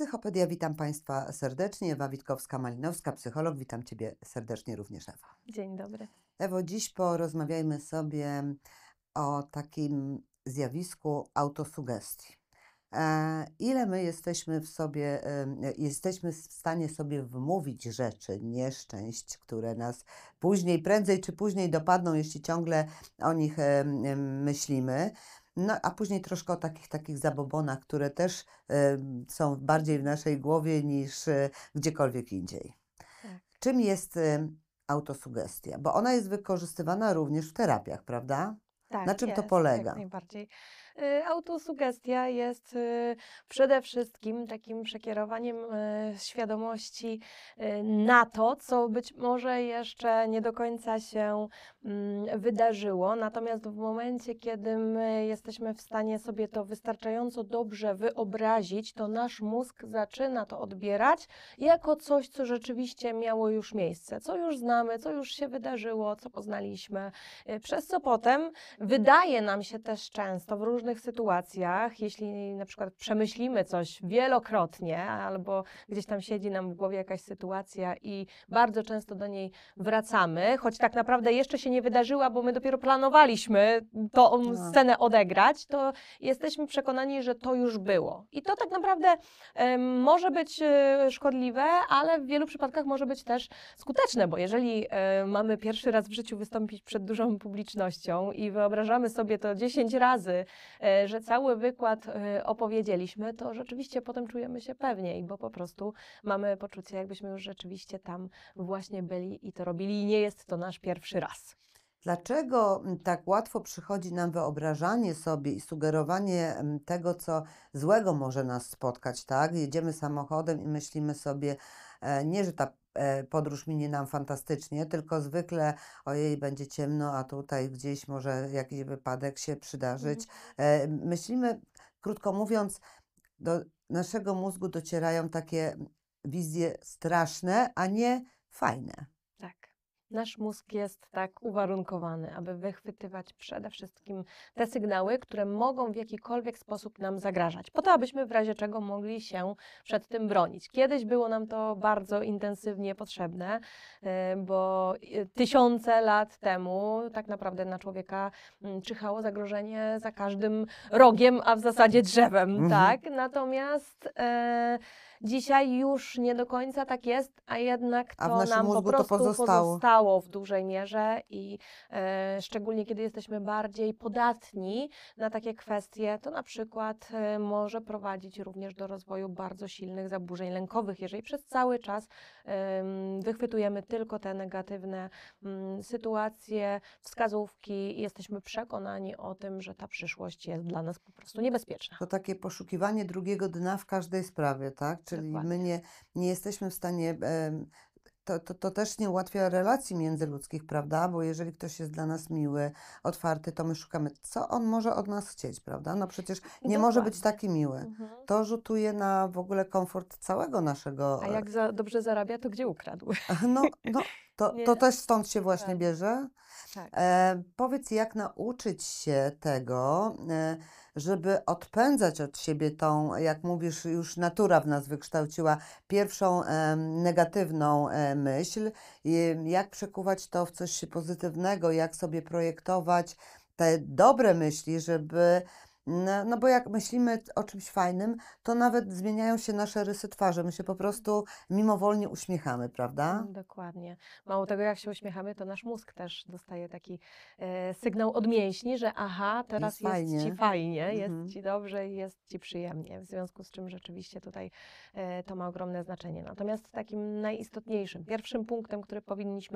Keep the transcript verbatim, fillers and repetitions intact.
Psychopedia, witam Państwa serdecznie. Ewa Witkowska-Malinowska, psycholog. Witam Ciebie serdecznie również, Ewa. Dzień dobry. Ewo, dziś porozmawiajmy sobie o takim zjawisku autosugestii. E, ile my jesteśmy w sobie, e, jesteśmy w stanie sobie wmówić rzeczy, nieszczęść, które nas później, prędzej czy później dopadną, jeśli ciągle o nich e, myślimy. No, a później troszkę o takich, takich zabobonach, które też y, są bardziej w naszej głowie niż y, gdziekolwiek indziej. Tak. Czym jest y, autosugestia? Bo ona jest wykorzystywana również w terapiach, prawda? Tak, Na czym jest, to polega? Jak najbardziej. Y, Autosugestia jest y, przede wszystkim takim przekierowaniem y, świadomości y, na to, co być może jeszcze nie do końca się mm, wydarzyło. Natomiast w momencie, kiedy my jesteśmy w stanie sobie to wystarczająco dobrze wyobrazić, to nasz mózg zaczyna to odbierać jako coś, co rzeczywiście miało już miejsce, co już znamy, co już się wydarzyło, co poznaliśmy, y, przez co potem wydaje nam się też często w różnych sytuacjach, jeśli na przykład przemyślimy coś wielokrotnie albo gdzieś tam siedzi nam w głowie jakaś sytuacja i bardzo często do niej wracamy, choć tak naprawdę jeszcze się nie wydarzyła, bo my dopiero planowaliśmy tą No. scenę odegrać, to jesteśmy przekonani, że to już było. I to tak naprawdę em, może być e, szkodliwe, ale w wielu przypadkach może być też skuteczne, bo jeżeli e, mamy pierwszy raz w życiu wystąpić przed dużą publicznością i wyobrażamy sobie to dziesięć razy, e, że cały wykład e, opowiedzieliśmy, to rzeczywiście potem czujemy się pewniej, bo po prostu mamy poczucie, jakbyśmy już rzeczywiście tam właśnie byli i to robili i nie jest to nasz pierwszy raz. Dlaczego tak łatwo przychodzi nam wyobrażanie sobie i sugerowanie mm, tego, co złego może nas spotkać, tak? Jedziemy samochodem i myślimy sobie, e, nie, że ta e, podróż minie nam fantastycznie, tylko zwykle ojej, będzie ciemno, a tutaj gdzieś może jakiś wypadek się przydarzyć. E, myślimy, krótko mówiąc, do naszego mózgu docierają takie wizje straszne, a nie fajne. Tak. Nasz mózg jest tak uwarunkowany, aby wychwytywać przede wszystkim te sygnały, które mogą w jakikolwiek sposób nam zagrażać, po to, abyśmy w razie czego mogli się przed tym bronić. Kiedyś było nam to bardzo intensywnie potrzebne, e, bo e, tysiące lat temu tak naprawdę na człowieka mm, czyhało zagrożenie za każdym rogiem, a w zasadzie drzewem, Mhm. tak? Natomiast e, dzisiaj już nie do końca tak jest, a jednak A w to naszym nam po mózgu to prostu pozostało. pozostało w dużej mierze i e, szczególnie kiedy jesteśmy bardziej podatni na takie kwestie, to na przykład e, może prowadzić również do rozwoju bardzo silnych zaburzeń lękowych, jeżeli przez cały czas e, wychwytujemy tylko te negatywne m, sytuacje, wskazówki i jesteśmy przekonani o tym, że ta przyszłość jest dla nas po prostu niebezpieczna. To takie poszukiwanie drugiego dna w każdej sprawie, tak? Czyli Dokładnie. my nie, nie jesteśmy w stanie, em, to, to, to też nie ułatwia relacji międzyludzkich, prawda? Bo jeżeli ktoś jest dla nas miły, otwarty, to my szukamy, co on może od nas chcieć, prawda? No przecież nie może być Dokładnie. taki miły. Mhm. To rzutuje na w ogóle komfort całego naszego. A jak za dobrze zarabia, to gdzie ukradł? No, no to, Nie? to też stąd się właśnie Dokładnie. bierze. Tak. E, powiedz, jak nauczyć się tego, e, żeby odpędzać od siebie tą, jak mówisz, już natura w nas wykształciła pierwszą e, negatywną e, myśl, i jak przekuwać to w coś pozytywnego, jak sobie projektować te dobre myśli, żeby, no, no bo jak myślimy o czymś fajnym, to nawet zmieniają się nasze rysy twarzy, my się po prostu mimowolnie uśmiechamy, prawda? Mm, Dokładnie. Mało tego, jak się uśmiechamy, to nasz mózg też dostaje taki e, sygnał od mięśni, że aha, teraz jest, fajnie. ci fajnie, Mhm. jest ci dobrze i jest ci przyjemnie. W związku z czym rzeczywiście tutaj e, to ma ogromne znaczenie. Natomiast takim najistotniejszym, pierwszym punktem, który powinniśmy